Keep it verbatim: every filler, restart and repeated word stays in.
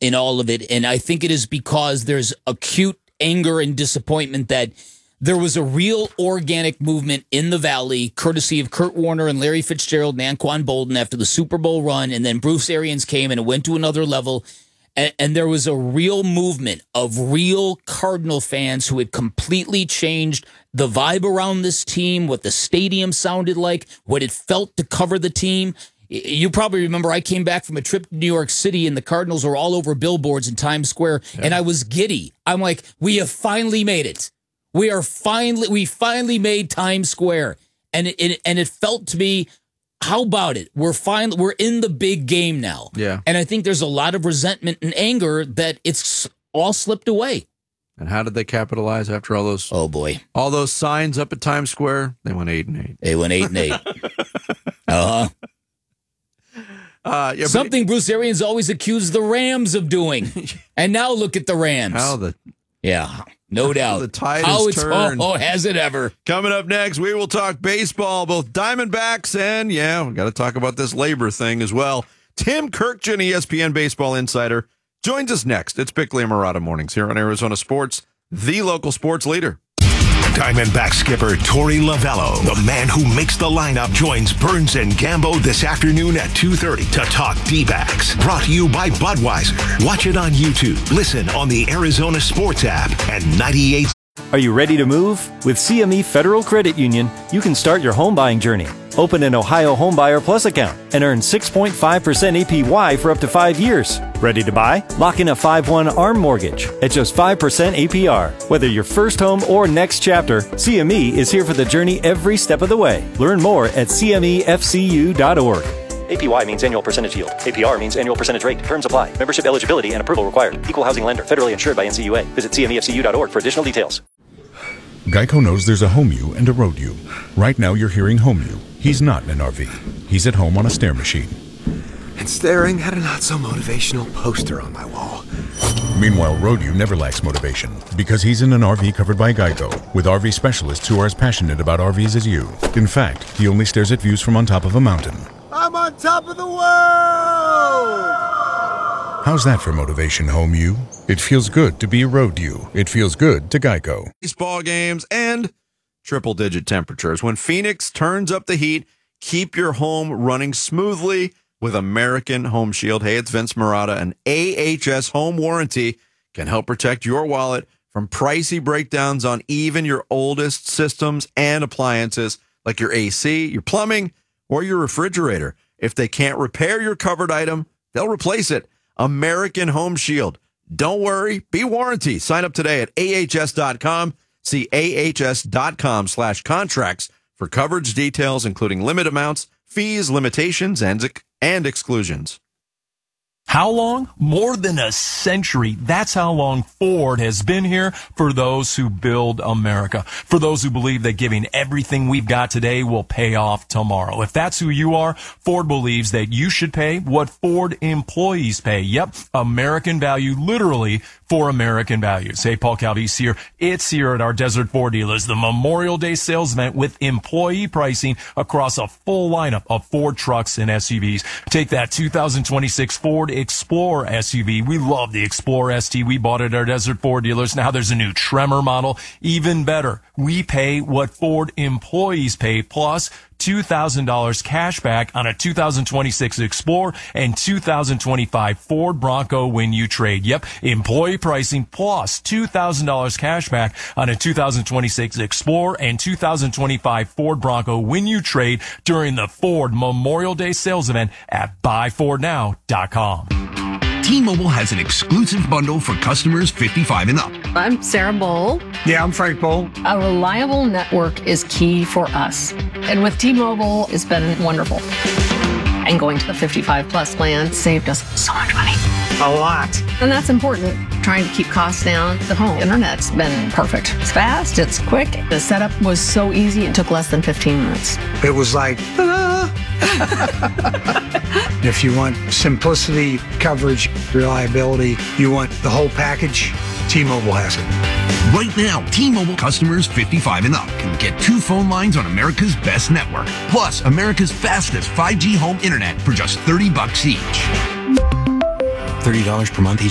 in all of it. And I think it is because there's acute anger and disappointment that there was a real organic movement in the Valley, courtesy of Kurt Warner and Larry Fitzgerald and Anquan Bolden after the Super Bowl run. And then Bruce Arians came and it went to another level. And, and there was a real movement of real Cardinal fans who had completely changed the vibe around this team, what the stadium sounded like, what it felt to cover the team. You probably remember I came back from a trip to New York City and the Cardinals were all over billboards in Times Square, yeah. and I was giddy. I'm like, we have finally made it. We are finally, we finally made Times Square. And it, it and it felt to me, how about it? We're finally, we're in the big game now. Yeah. And I think there's a lot of resentment and anger that it's all slipped away. And how did they capitalize after all those? Oh boy, all those signs up at Times Square. They went eight and eight. They went eight and eight. uh huh. Uh, yeah, Something Bruce Arians always accused the Rams of doing, and now look at the Rams. How the yeah, no doubt. The tide How has it's, turned. Oh, oh, has it ever? Coming up next, we will talk baseball, both Diamondbacks and yeah, we got to talk about this labor thing as well. Tim Kirkjian, E S P N baseball insider, joins us next. It's Bickley and Murata Mornings here on Arizona Sports, the local sports leader. Diamondback skipper Torey Lovello, the man who makes the lineup, joins Burns and Gambo this afternoon at two thirty to talk D-backs. Brought to you by Budweiser. Watch it on YouTube. Listen on the Arizona Sports app and ninety-eight. Are you ready to move? With C M E Federal Credit Union, you can start your home buying journey. Open an Ohio Homebuyer Plus account and earn six point five percent A P Y for up to five years. Ready to buy? Lock in a five one ARM mortgage at just five percent A P R. Whether your first home or next chapter, C M E is here for the journey every step of the way. Learn more at C M E F C U dot org. A P Y means annual percentage yield. A P R means annual percentage rate. Terms apply. Membership eligibility and approval required. Equal housing lender. Federally insured by N C U A. Visit C M E F C U dot org for additional details. Geico knows there's a home you and a road you. Right now you're hearing home you. He's not in an R V. He's at home on a stair machine. And staring at a not-so-motivational poster on my wall. Meanwhile, road you never lacks motivation because he's in an R V covered by Geico with R V specialists who are as passionate about R Vs as you. In fact, he only stares at views from on top of a mountain. I'm on top of the world! How's that for motivation, home you? It feels good to be a road you. It feels good to Geico. Baseball games and triple-digit temperatures. When Phoenix turns up the heat, keep your home running smoothly with American Home Shield. Hey, it's Vince Murata. An A H S home warranty can help protect your wallet from pricey breakdowns on even your oldest systems and appliances like your A C, your plumbing, or your refrigerator. If they can't repair your covered item, they'll replace it. American Home Shield. Don't worry, be warranty. Sign up today at A H S dot com. See A H S dot com slash contracts for coverage details, including limit amounts, fees, limitations, and, and exclusions. How long? More than a century. That's how long Ford has been here for those who build America. For those who believe that giving everything we've got today will pay off tomorrow. If that's who you are, Ford believes that you should pay what Ford employees pay. Yep, American value, literally for American values. Hey, Paul Calvise here. It's here at our Desert Ford dealers, the Memorial Day sales event with employee pricing across a full lineup of Ford trucks and S U Vs. Take that two thousand twenty-six Ford Explorer S U V. We love the Explorer S T. We bought it at our Desert Ford dealers. Now there's a new Tremor model. Even better, we pay what Ford employees pay plus two thousand dollars cash back on a two thousand twenty-six Explorer and two thousand twenty-five Ford Bronco when you trade. Yep, employee pricing plus two thousand dollars cash back on a two thousand twenty-six Explorer and two thousand twenty-five Ford Bronco when you trade during the Ford Memorial Day sales event at buy ford now dot com. T-Mobile has an exclusive bundle for customers fifty-five and up. I'm Sarah Bowl. Yeah, I'm Frank Bowl. A reliable network is key for us. And with T-Mobile, it's been wonderful. And going to the fifty-five plus plan saved us so much money. A lot. And that's important. Trying to keep costs down. The home internet's been perfect. It's fast, it's quick. The setup was so easy, it took less than fifteen minutes. It was like, ta-da! If you want simplicity, coverage, reliability, you want the whole package, T-Mobile has it. Right now, T-Mobile customers fifty-five and up can get two phone lines on America's best network, plus America's fastest five G home internet for just thirty bucks each. thirty dollars per month each